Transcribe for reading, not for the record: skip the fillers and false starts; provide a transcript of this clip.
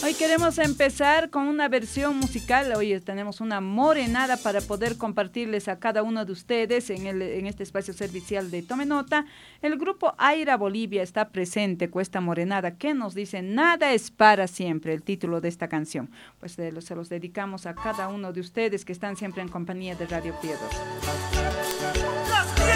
Hoy queremos empezar con una versión musical. Hoy tenemos una morenada para poder compartirles a cada uno de ustedes en este espacio servicial de Tome Nota. El grupo Aira Bolivia está presente con esta morenada que nos dice nada es para siempre, el título de esta canción. Pues se los dedicamos a cada uno de ustedes que están siempre en compañía de Radio Piedras.